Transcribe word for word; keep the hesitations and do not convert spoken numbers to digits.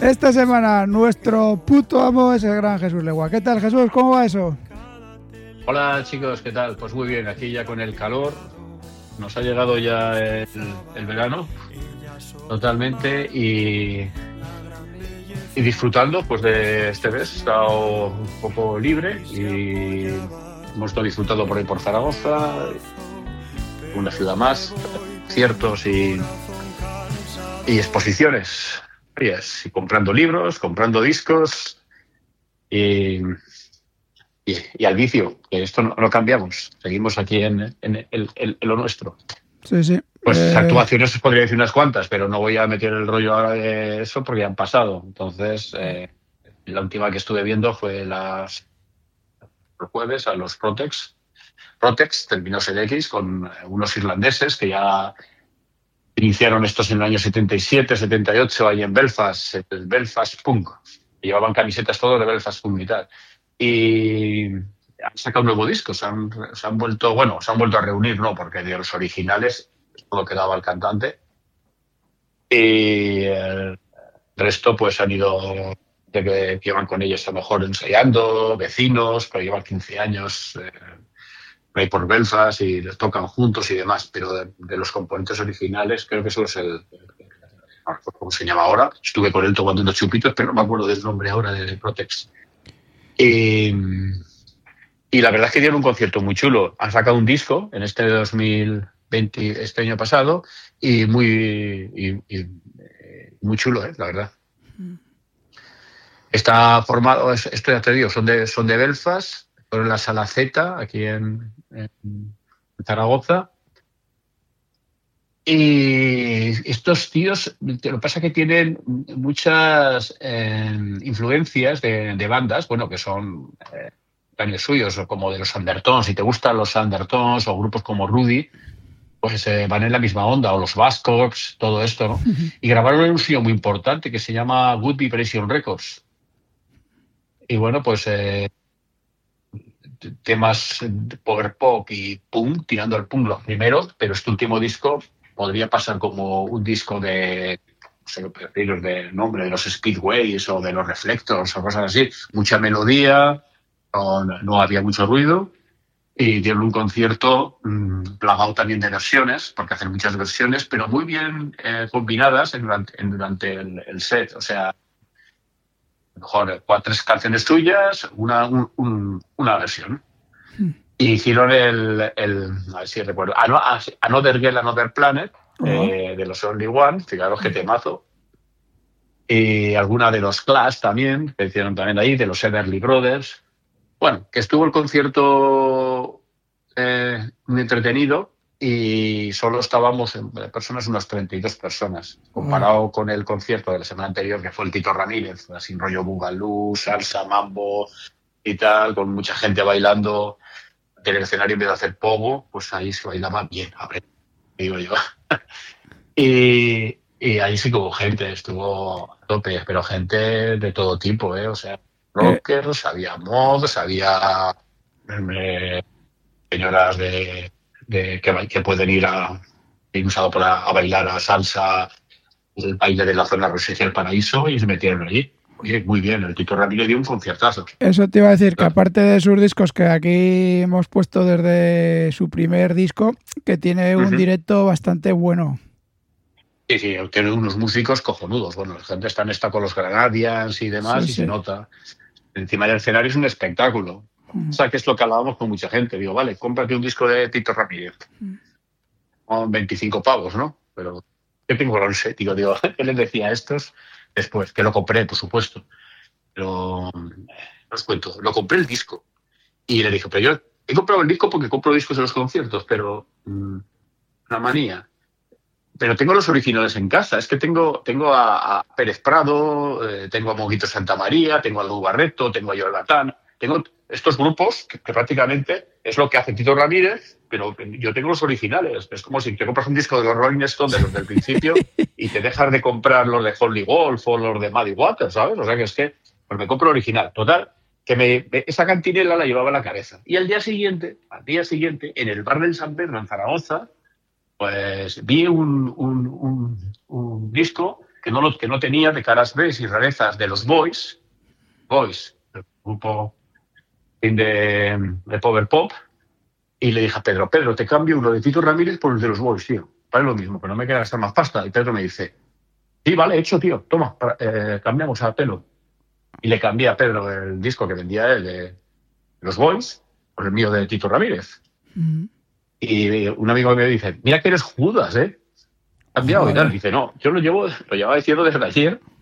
Esta semana nuestro puto amo es el gran Jesús Legua. ¿Qué tal, Jesús? ¿Cómo va eso? Hola chicos, ¿qué tal? Pues muy bien, aquí ya con el calor. Nos ha llegado ya el, el verano totalmente y, y disfrutando pues de este mes. He estado un poco libre y hemos estado disfrutando por ahí por Zaragoza, una ciudad más, conciertos y, y exposiciones. Y comprando libros, comprando discos y, y, y al vicio, que esto no, no cambiamos. Seguimos aquí en, en, en, en, en lo nuestro. Sí, sí. Pues eh... actuaciones os podría decir unas cuantas, pero no voy a meter el rollo ahora de eso porque ya han pasado. Entonces, eh, la última que estuve viendo fue las los jueves a los Protex. Protex terminó S D X con unos irlandeses que ya iniciaron estos en el año setenta y siete, setenta y ocho, ahí en Belfast, el Belfast Punk. Llevaban camisetas todos de Belfast Punk y tal. Y han sacado un nuevo disco, se han, se han vuelto, bueno, se han vuelto a reunir, ¿no? Porque de los originales todo quedaba el cantante. Y el resto, pues han ido, de que llevan con ellos a lo mejor ensayando, vecinos, pero llevan quince años eh, ahí por Belfast y les tocan juntos y demás. Pero de, de los componentes originales, creo que solo es el, el, no recuerdo cómo se llama ahora. Estuve con él tomando unos chupitos, pero no me acuerdo del nombre ahora de, de Protex. Y, y la verdad es que dieron un concierto muy chulo. Han sacado un disco en este dos mil veinte, este año pasado, y muy, y, y, muy chulo, ¿eh? La verdad. Está formado, esto ya te digo, son de, son de Belfast, fueron en la Sala Z, aquí en, en Zaragoza. Y estos tíos, lo que pasa es que tienen muchas eh, influencias de, de bandas, bueno, que son eh, años suyos, o como de los Undertones. Si te gustan los Undertones o grupos como Rudy, pues eh, van en la misma onda, o los Buzzcocks, todo esto, ¿no? Uh-huh. Y grabaron en un sello muy importante que se llama Good Vibration Records. Y bueno, pues eh, temas de power pop y punk, tirando al punk los primeros, pero este último disco podría pasar como un disco de, no sé, preferiros del nombre, de los Speedways o de los Reflectors o cosas así. Mucha melodía, no, no había mucho ruido, y dieron un concierto mmm, plagado también de versiones, porque hacen muchas versiones, pero muy bien eh, combinadas en durante, en, durante el, el set. O sea, mejor cuatro, tres canciones suyas, una, un, un, una versión. Mm. Y hicieron el, el, a ver si recuerdo, Another Girl, Another Planet, uh-huh. eh, de los Only One, fijaros qué temazo. Y alguna de los Clash también, que hicieron también ahí, de los Everly Brothers. Bueno, que estuvo el concierto eh, muy entretenido, y solo estábamos en personas, unas treinta y dos personas, comparado uh-huh. con el concierto de la semana anterior, que fue el Tito Ramírez, así rollo bugalú, salsa, mambo y tal, con mucha gente bailando en el escenario. En vez de hacer pogo, pues ahí se bailaba bien, a ver, digo yo. y, y ahí sí que hubo gente, estuvo a tope, pero gente de todo tipo, ¿eh? O sea, rockers, había mods, había eh, señoras de, de que, que pueden ir a, usado para, a bailar a salsa, el baile de la zona residencial Paraíso, y se metieron allí. Oye, muy bien, el Tito Ramírez dio un conciertazo. Eso te iba a decir, que aparte de sus discos que aquí hemos puesto desde su primer disco, que tiene un uh-huh. directo bastante bueno. Sí, sí, tiene unos músicos cojonudos. Bueno, la gente está en esta con los Granadians y demás, sí, y sí. Se nota. Encima del escenario es un espectáculo. Uh-huh. O sea, que es lo que hablábamos con mucha gente. Digo, vale, cómprate un disco de Tito Ramírez. Uh-huh. Con veinticinco pavos, ¿no? Pero yo tengo once, digo, digo, ¿qué les decía a estos? Después, que lo compré, por supuesto. Pero, no os cuento, lo compré el disco. Y le dije, pero yo he comprado el disco porque compro discos en los conciertos, pero mmm, una manía. Pero tengo los originales en casa. Es que tengo, tengo a, a Pérez Prado, eh, tengo a Monguito Santa María, tengo a Lu Barreto, tengo a Joel Batán. Tengo estos grupos que, que prácticamente es lo que hace Tito Ramírez, pero yo tengo los originales. Es como si te compras un disco de los Rolling Stones, de los del principio, y te dejas de comprar los de Holly Wolf o los de Muddy Waters, ¿sabes? O sea que es que pues me compro el original. Total, que me, esa cantinela la llevaba en la cabeza. Y al día siguiente, al día siguiente, en el bar del San Pedro, en Zaragoza, pues vi un, un, un, un disco que no, lo, que no tenía de caras B y rarezas de los Boys, Boys, el grupo de, de Power Pop, y le dije a Pedro, Pedro, te cambio uno de Tito Ramírez por el de los Boys, tío. Vale lo mismo, pero no me queda gastar más pasta. Y Pedro me dice, sí, vale, hecho, tío, toma, para, eh, cambiamos a pelo. Y le cambié a Pedro el disco que vendía él de los Boys por el mío de Tito Ramírez. Mm. Y un amigo me dice, mira que eres Judas, ¿eh? Cambiado. Joder. Y tal. Dice, no, yo lo llevo, lo llevaba diciendo desde ayer